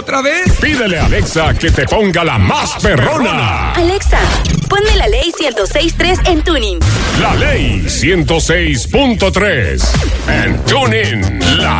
¿Otra vez? Pídele a Alexa que te ponga la más perrona. Alexa, ponme la ley 106.3 en Tuning. La ley 106.3 en Tuning. La